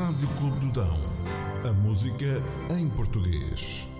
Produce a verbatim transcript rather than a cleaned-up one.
Rádio Clube do Dão. A música em português.